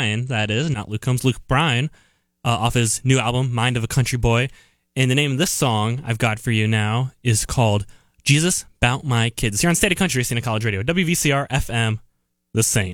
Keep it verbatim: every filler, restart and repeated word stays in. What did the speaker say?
Bryan, that is, not Luke Combs, Luke Bryan, uh, off his new album, Mind of a Country Boy. And the name of this song I've got for you now is called Jesus 'Bout My Kids. Here on State of Country, Santa College Radio, W V C R F M, The Saint.